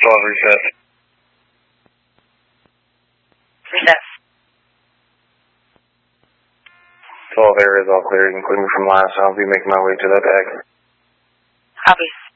reset. Reset. 12 areas all clear. You can clear me from last. I'll be making my way to that exit. Copy.